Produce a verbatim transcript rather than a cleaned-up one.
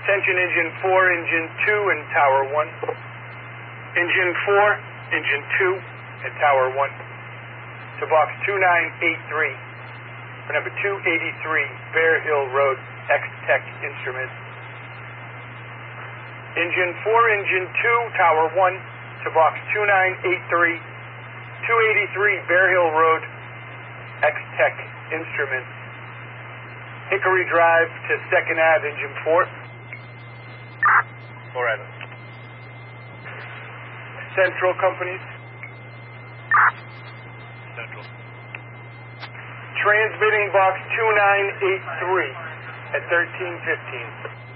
Attention engine four, engine two, and tower one. Engine four, engine two, and tower one. To box two nine eight three, for number two eighty-three, Bear Hill Road, X-Tech Instruments. Engine four, engine two, tower one, to box two nine eight three, two eighty-three, Bear Hill Road, X-Tech Instruments. Hickory Drive to second Ave, engine four. Forever. Central companies. Central. Transmitting box two nine eight three at thirteen fifteen.